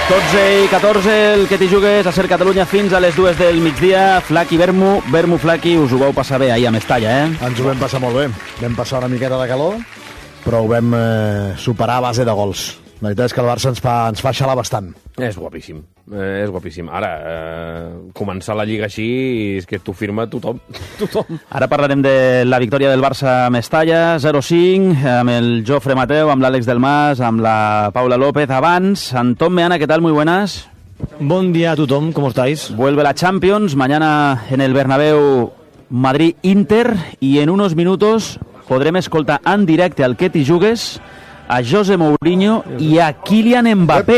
12:14, el que t'hi jugues a Ser Catalunya fins a les 2 del migdia. Flaqui, Vermu, Flaqui, us ho vau passar bé ahir a Mestalla, eh? Ens ho vam passar molt bé. Vam passar una miqueta de calor, però ho vam superar a base de gols. La veritat és que el Barça ens fa xalar bastant. És guapíssim, és guapíssim. Ara, començar la Lliga així és que t'ho firma tothom. Ara parlarem de la victòria del Barça a Mestalla, 0-5, amb el Jofre Mateu, amb l'Àlex Del Mas, amb la Paula López. Abans, Antón Meana, ¿qué tal? Muy buenas. Buen día a tothom, ¿cómo estáis? Vuelve la Champions, mañana en el Bernabéu Madrid-Inter, y en unos minutos podrem escoltar en directe al que t'hi jugues a José Mourinho y a Kylian Mbappé.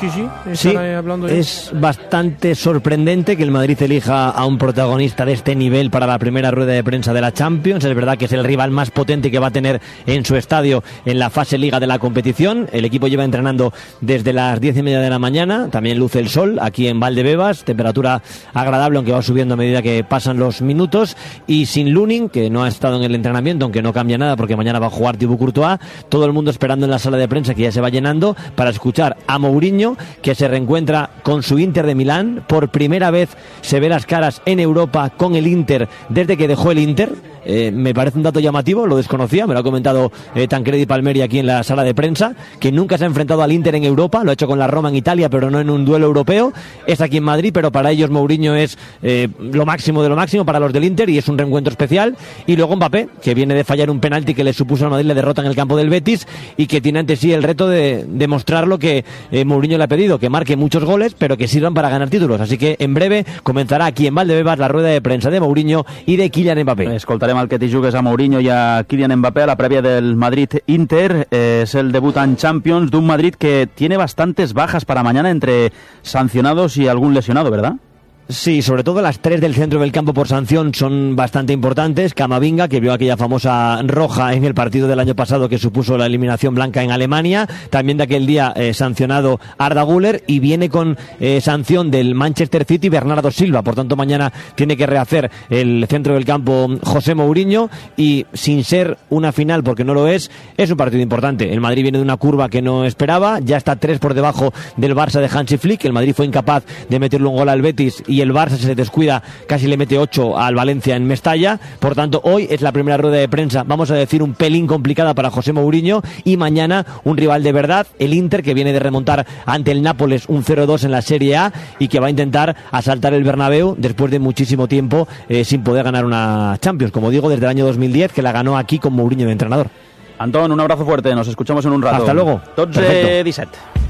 Sí, es bastante sorprendente que el Madrid elija a un protagonista de este nivel para la primera rueda de prensa de la Champions. Es verdad que es el rival más potente que va a tener en su estadio en la fase liga de la competición. El equipo lleva entrenando desde las 10:30 de la mañana. También luce el sol aquí en Valdebebas. Temperatura agradable, aunque va subiendo a medida que pasan los minutos. Y sin Lunin, que no ha estado en el entrenamiento, aunque no cambia nada porque mañana va a jugar Thibaut Courtois. Todo el mundo esperando en la sala de prensa, que ya se va llenando, para escuchar a Mourinho, que se reencuentra con su Inter de Milán. Por primera vez se ve las caras en Europa con el Inter desde que dejó el Inter. Me parece un dato llamativo, lo desconocía, me lo ha comentado Tancredi Palmeri aquí en la sala de prensa, que nunca se ha enfrentado al Inter en Europa, lo ha hecho con la Roma en Italia, pero no en un duelo europeo. Es aquí en Madrid, pero para ellos Mourinho es lo máximo de lo máximo para los del Inter, y es un reencuentro especial. Y luego Mbappé, que viene de fallar un penalti que le supuso al Madrid la derrota en el campo del Betis, y que tiene ante sí el reto de demostrar lo que Mourinho le ha pedido, que marque muchos goles, pero que sirvan para ganar títulos. Así que en breve comenzará aquí en Valdebebas la rueda de prensa de Mourinho y de Kylian Mbappé. Escoltarem el que t'hi jugues a Mourinho i a Kylian Mbappé a la prèvia del Madrid-Inter. Es el debut en Champions de un Madrid que tiene bastantes bajas para mañana entre sancionados y algún lesionado, ¿verdad? Sí, sobre todo las 3 del centro del campo por sanción son bastante importantes. Camavinga, que vio aquella famosa roja en el partido del año pasado que supuso la eliminación blanca en Alemania. También de aquel día sancionado Arda Güler, y viene con sanción del Manchester City Bernardo Silva. Por tanto, mañana tiene que rehacer el centro del campo José Mourinho, y sin ser una final, porque no lo es un partido importante. El Madrid viene de una curva que no esperaba, ya está 3 por debajo del Barça de Hansi Flick. El Madrid fue incapaz de meterle un gol al Betis, y el Barça, se descuida, casi le mete 8 al Valencia en Mestalla. Por tanto, hoy es la primera rueda de prensa, vamos a decir, un pelín complicada para José Mourinho, y mañana un rival de verdad, el Inter, que viene de remontar ante el Nápoles un 0-2 en la Serie A, y que va a intentar asaltar el Bernabéu después de muchísimo tiempo sin poder ganar una Champions, como digo, desde el año 2010, que la ganó aquí con Mourinho de entrenador. Antón, un abrazo fuerte, nos escuchamos en un rato. Hasta luego. 12:17.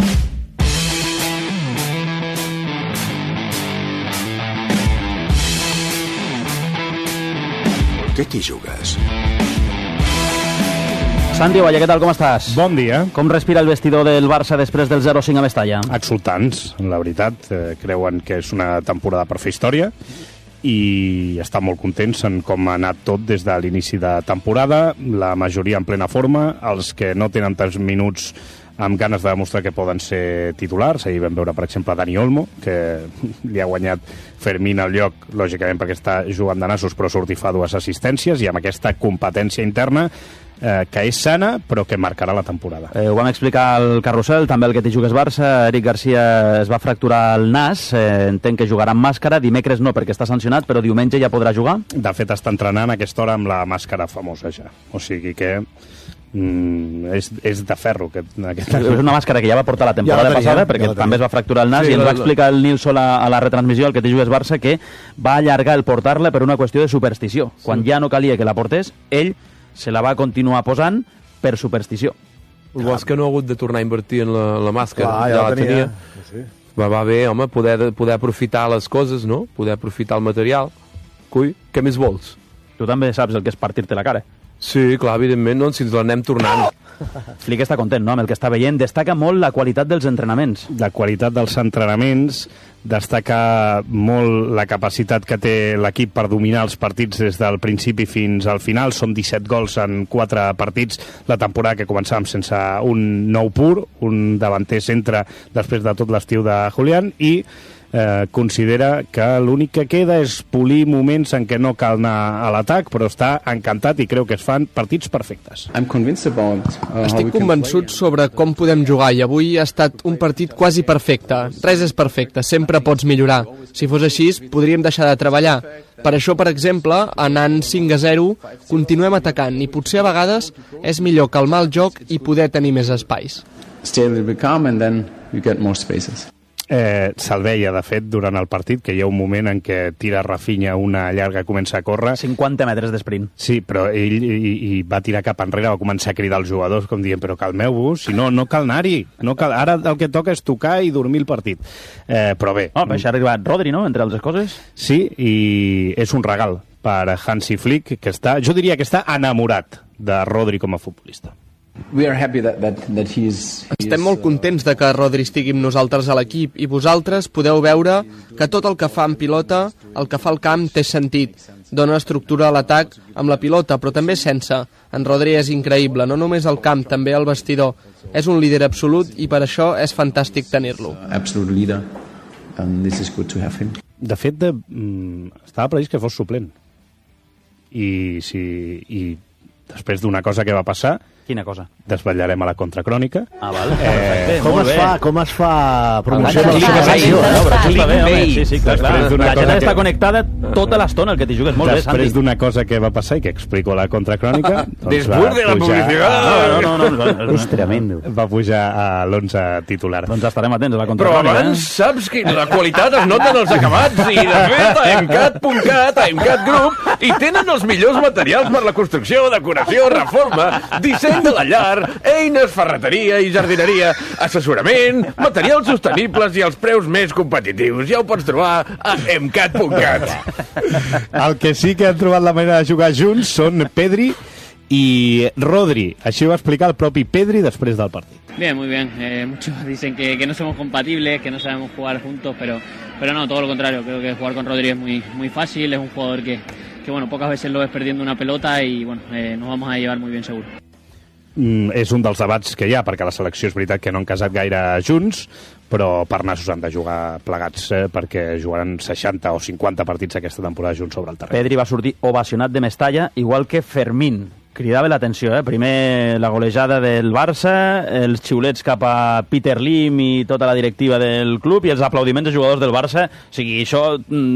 Què t'hi jugues? Santi Ovalle, què tal, com estàs? Bon dia. Com respira el vestidor del Barça després del 0-5 a Mestalla? Exultants, la veritat. Creuen que és una temporada per fer història i estan molt contents en com ha anat tot des de l'inici de temporada. La majoria en plena forma, els que no tenen tants minuts amb ganes de demostrar que poden ser titulars. Ahir vam veure, per exemple, Dani Olmo, que li ha guanyat Fermín al lloc, lògicament perquè està jugant de nassos, però surt i fa 2 assistències, i amb aquesta competència interna que és sana, però que marcarà la temporada. Ho vam explicar al Carrusel, també el que t'hi jugues Barça. Eric Garcia es va fracturar el nas, entenc que jugarà amb màscara, dimecres no perquè està sancionat, però diumenge ja podrà jugar? De fet, està entrenant a aquesta hora amb la màscara famosa ja, o sigui que és de ferro. És una màscara que ja va portar la temporada passada, perquè també es va fracturar el nas, i ens va explicar el Nil Sol a la retransmissió, el que t'hi jugues Barça, que va allargar el portar-la per una qüestió de superstició. Quan ja no calia que la portés, ell se la va continuar posant per superstició. El bo és que no ha hagut de tornar a invertir en la màscara. Ja la tenia. Sí. Va bé, home, poder aprofitar les coses, no? Poder aprofitar el material. Cui, què més vols? Tu també saps el que és partir-te la cara. Sí, clar, evidentment, no? Si ens l'anem tornant. Flick està content, no?, amb el que està veient. Destaca molt la qualitat dels entrenaments. La qualitat dels entrenaments, destaca molt la capacitat que té l'equip per dominar els partits des del principi fins al final. Són 17 gols en 4 partits. La temporada que començàvem sense un nou pur, un davanter centre després de tot l'estiu de Julián, i considera que l'únic que queda és polir moments en què no cal anar a l'atac, però està encantat i creu que es fan partits perfectes. Estic convençut sobre com podem jugar i avui ha estat un partit quasi perfecte. Res és perfecte, sempre pots millorar. Si fos així, podríem deixar de treballar. Per això, per exemple, anant 5-0, continuem atacant i potser a vegades és millor calmar el joc i poder tenir més espais. Se'l veia, de fet, durant el partit, que hi ha un moment en què tira Rafinha una llarga, comença a córrer. 50 metres d'esprint. Sí, però ell i va tirar cap enrere, va començar a cridar als jugadors, com dient, però calmeu-vos, si no cal anar-hi. Ara el que toca és tocar i dormir el partit. Però bé. Però això ha arribat Rodri, no?, entre altres coses. Sí, i és un regal per Hansi Flick, que jo diria que està enamorat de Rodri com a futbolista. Estem molt contents de que Rodri estigui amb nosaltres a l'equip i vosaltres podeu veure que tot el que fa en pilota, el que fa al camp, té sentit. Dona estructura a l'atac amb la pilota, però també sense. En Rodri és increïble, no només al camp, també al vestidor. És un líder absolut i per això és fantàstic tenir-lo. De fet, estava previst que fos suplent. I després d'una cosa que va passar... Quina cosa? Desvetllarem a la contracrònica. Ah, val. Perfecte, com es fa promoció de la Sí, sí, clar. La gent està connectada tota l'estona, el que t'hi jugues. Molt bé, Santi. Després d'una cosa que va passar i que explico a la contracrònica... Després de la publicitat! No. És tremendo. Va pujar a l'11 titular. Doncs estarem atents a la Però contracrònica. abans saps que la qualitat es nota en els acabats i de fet a emcat.cat, a Emcat Group, i tenen els millors materials per la construcció, decoració, reforma, disseny de la llar, eines, ferreteria i jardineria, assessorament, materials sostenibles i els preus més competitius. Ja ho pots trobar a emcat.cat. El que sí que han trobat la manera de jugar junts són Pedri y Rodri. Així ho va explicar el propi Pedri després del partit. Bien, muy bien. Muchos dicen que no somos compatibles, que no sabemos jugar juntos, pero no, todo lo contrario. Creo que jugar con Rodri es muy fácil, es un jugador que bueno, pocas veces lo ves perdiendo una pelota y bueno, nos vamos a llevar muy bien seguro. És un dels debats que hi ha, perquè la selecció és veritat que no han casat gaire junts, però per nassos han de jugar plegats perquè jugaran 60 o 50 partits aquesta temporada junts sobre el terreny. Pedri va sortir ovacionat de Mestalla, igual que Fermín. Cridava l'atenció, Primer la golejada del Barça, els xiulets cap a Peter Lim i tota la directiva del club i els aplaudiments de jugadors del Barça. O sigui, això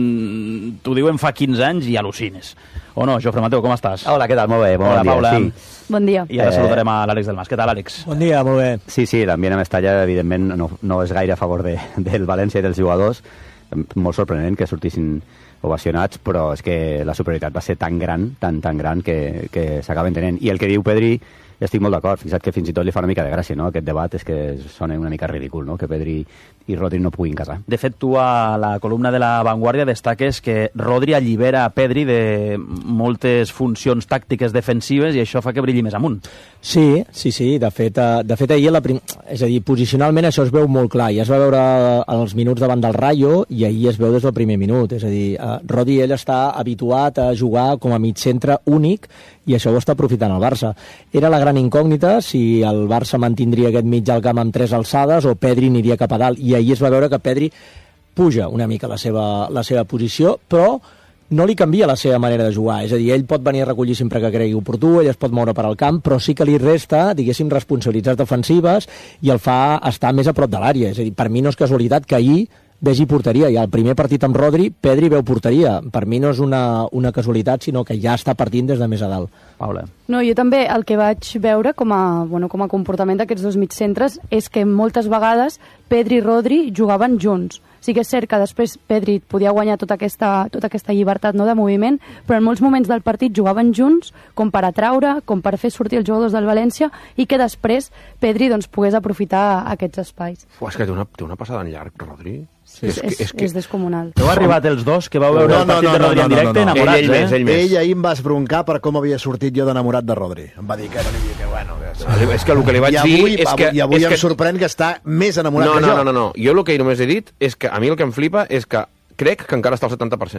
t'ho diuen fa 15 anys i al·lucines. O no, Jofre Mateu, com estàs? Hola, què tal? Molt bé, bon Hola, dia. Paula. Sí. Bon dia. I ara saludarem a l'Àlex del Mas. Què tal, Àlex? Bon dia, molt bé. Sí, l'ambient a Mestalla, evidentment, no és gaire a favor del València i dels jugadors. Molt sorprenent que sortissin ovacionats, però és que la superioritat va ser tan gran, tan gran, que s'acaba entenent. I el que diu Pedri, estic molt d'acord. Fixa't que fins i tot li fa una mica de gràcia, no? Aquest debat és que sona una mica ridícul, no? Que Pedri i Rodri no puguin casar. De fet, tu a la columna de La Vanguardia destaques que Rodri allibera a Pedri de moltes funcions tàctiques defensives i això fa que brilli més amunt. Sí. De fet ahir, és a dir, posicionalment això es veu molt clar. Ja es va veure els minuts davant del Rayo i ahir es veu des del primer minut. És a dir, Rodri, ell està habituat a jugar com a mig centre únic i això ho està aprofitant el Barça. Era la gran incògnita si el Barça mantindria aquest mig al camp amb 3 alçades o Pedri aniria cap a dalt. I ahir es va veure que Pedri puja una mica la seva posició, però no li canvia la seva manera de jugar. És a dir, ell pot venir a recollir sempre que cregui oportú, ell es pot moure per al camp, però sí que li resta, diguéssim, responsabilitats defensives i el fa estar més a prop de l'àrea. És a dir, per mi no és casualitat que ahir vegi porteria. I al primer partit amb Rodri, Pedri veu porteria. Per mi no és una casualitat, sinó que ja està partint des de més a dalt. Paula. No, jo també el que vaig veure com a comportament d'aquests dos migcentres és que moltes vegades Pedri i Rodri jugaven junts. Sí que és cert que després Pedri podia guanyar tota aquesta llibertat, no, de moviment, però en molts moments del partit jugaven junts com per atraure, com per fer sortir els jugadors del València i que després Pedri doncs, pogués aprofitar aquests espais. És que té una passada en llarg, Rodri. Sí, és descomunal. Heu arribat els dos que vau veure el partit de Rodri en directe enamorats, ell ahir em va esbroncar per com havia sortit jo d'enamorat de Rodri. Em va dir que bueno... És que el que li vaig dir és que... I avui em sorprèn que està més enamorat que jo. No. Jo el que només he dit és que a mi el que em flipa és que crec que encara està al 70%.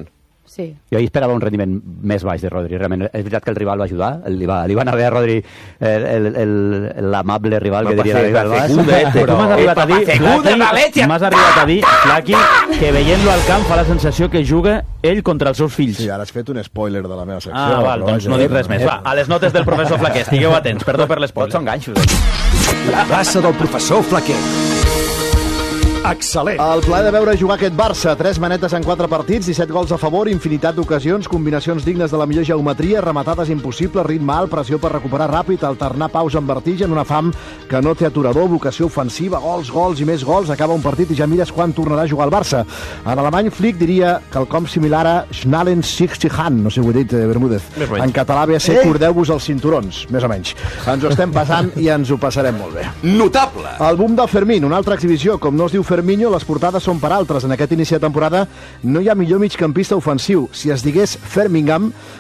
Sí. Jo hi esperava un rendiment més baix de Rodri. Realment, és veritat que el rival va ajudar, li va anar bé a Rodri, l'amable rival que diria David Albas. Tu m'has arribat a dir, Flaqui, que veient-lo al camp fa la sensació que juga ell contra els seus fills. Sí, ara has fet un spoiler de la meva secció. Ah, val, doncs no dic res més. Va, a les notes del professor Flaquer, estigueu atents, perdó per l'espoiler. Tots són ganxos. La plaça del professor Flaquer. Excel·lent. El plaer de veure jugar aquest Barça. 3 manetes en 4 partits, 17 gols a favor, infinitat d'ocasions, combinacions dignes de la millor geometria, rematades impossibles, ritme alt, pressió per recuperar ràpid, alternar pausa amb vertigen, una fam que no té aturador, vocació ofensiva, gols i més gols. Acaba un partit i ja mires quan tornarà a jugar el Barça. En alemany, Flick diria quelcom similar a Schnallen sich Han, no sé ho he dit, Bermúdez. En català ve a ser cordeu-vos els cinturons, més o menys. Ens ho estem passant i ens ho passarem molt bé. Notable. El boom del Fermín, una altra exhibició. Com no es diu Ferminho, les portades són per altres. En aquest inici de temporada no hi ha millor migcampista ofensiu. Si es digués Fermingham,